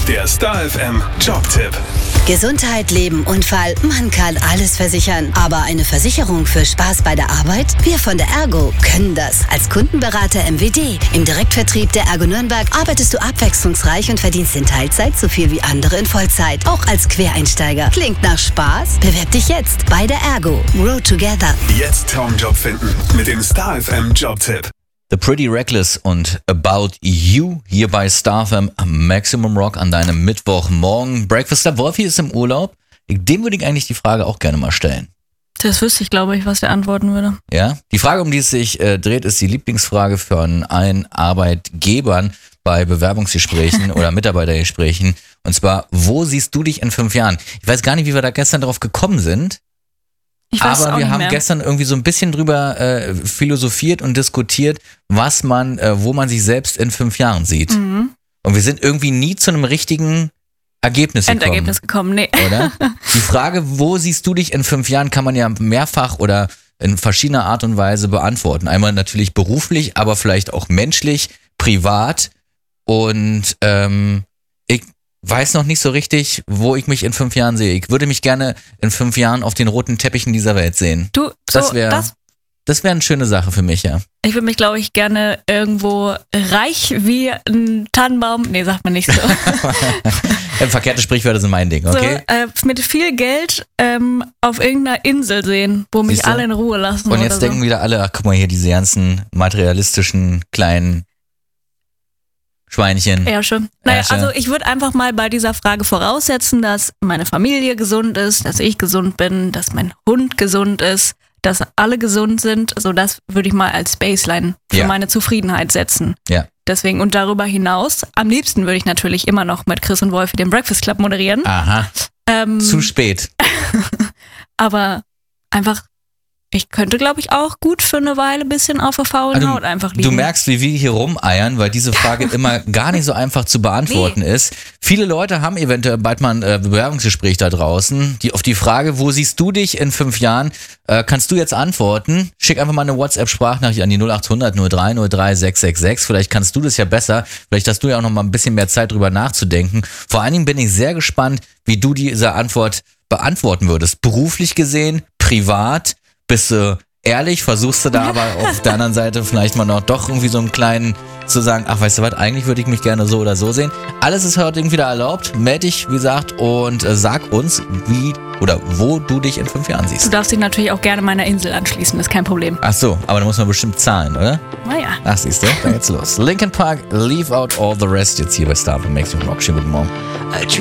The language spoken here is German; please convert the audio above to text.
Der Star FM Jobtipp. Gesundheit, Leben, Unfall, man kann alles versichern. Aber eine Versicherung für Spaß bei der Arbeit? Wir von der Ergo können das. Als Kundenberater MWD im Direktvertrieb der Ergo Nürnberg arbeitest du abwechslungsreich und verdienst in Teilzeit so viel wie andere in Vollzeit. Auch als Quereinsteiger. Klingt nach Spaß? Bewerb dich jetzt bei der Ergo. Grow together. Jetzt Traumjob finden mit dem Star FM Jobtipp. The Pretty Reckless und About You hier bei Star FM Maximum Rock an deinem Mittwochmorgen. Breakfast Club Wolfi ist im Urlaub. Dem würde ich eigentlich die Frage auch gerne mal stellen. Das wüsste ich, glaube ich, was der antworten würde. Ja, die Frage, um die es sich dreht, ist die Lieblingsfrage von allen Arbeitgebern bei Bewerbungsgesprächen oder Mitarbeitergesprächen. Und zwar, wo siehst du dich in 5 Jahren? Ich weiß gar nicht, wie wir da gestern drauf gekommen sind. Aber wir haben gestern irgendwie so ein bisschen drüber philosophiert und diskutiert, was man, wo man sich selbst in 5 Jahren sieht. Mhm. Und wir sind irgendwie nie zu einem richtigen Endergebnis gekommen, nee. Oder? Die Frage, wo siehst du dich in 5 Jahren, kann man ja mehrfach oder in verschiedener Art und Weise beantworten. Einmal natürlich beruflich, aber vielleicht auch menschlich, privat. Und ich weiß noch nicht so richtig, wo ich mich in 5 Jahren sehe. Ich würde mich gerne in 5 Jahren auf den roten Teppichen dieser Welt sehen. Das wäre eine schöne Sache für mich, ja. Ich würde mich, glaube ich, gerne irgendwo reich wie ein Tannenbaum, nee, sagt man nicht so. Verkehrte Sprichwörter sind mein Ding, okay? So, mit viel Geld auf irgendeiner Insel sehen, wo mich alle in Ruhe lassen. Und jetzt denken wieder alle, ach guck mal hier, diese ganzen materialistischen kleinen Schweinchen. Ja, schon. Naja, also ich würde einfach mal bei dieser Frage voraussetzen, dass meine Familie gesund ist, dass ich gesund bin, dass mein Hund gesund ist, dass alle gesund sind. Also das würde ich mal als Baseline für meine Zufriedenheit setzen. Ja. Deswegen, und darüber hinaus, am liebsten würde ich natürlich immer noch mit Chris und Wolfi den Breakfast Club moderieren. Aha. Zu spät. Aber einfach, ich könnte, glaube ich, auch gut für eine Weile ein bisschen auf der faulen Haut einfach liegen. Du merkst, wie wir hier rumeiern, weil diese Frage immer gar nicht so einfach zu beantworten ist. Viele Leute haben eventuell bald mal ein Bewerbungsgespräch da draußen. Auf die Frage, wo siehst du dich in 5 Jahren, kannst du jetzt antworten. Schick einfach mal eine WhatsApp-Sprachnachricht an die 0800 03 03 666. Vielleicht kannst du das ja besser. Vielleicht hast du ja auch noch mal ein bisschen mehr Zeit drüber nachzudenken. Vor allen Dingen bin ich sehr gespannt, wie du diese Antwort beantworten würdest. Beruflich gesehen, privat. Bist du ehrlich, versuchst du da aber auf der anderen Seite vielleicht mal noch doch irgendwie so einen kleinen zu sagen, ach weißt du was, eigentlich würde ich mich gerne so oder so sehen. Alles ist heute irgendwie da erlaubt. Meld dich, wie gesagt, und sag uns, wie oder wo du dich in 5 Jahren siehst. Du darfst dich natürlich auch gerne meiner Insel anschließen, ist kein Problem. Ach so, aber da muss man bestimmt zahlen, oder? Naja. Ach, siehst du, dann geht's los. Linkin Park, Leave Out All the Rest, jetzt hier bei Star FM Maximum Rock. Schönen guten Morgen.